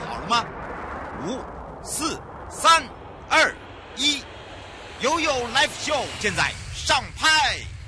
好了吗？5、4、3、2、1，悠悠 Live Show 现在上拍。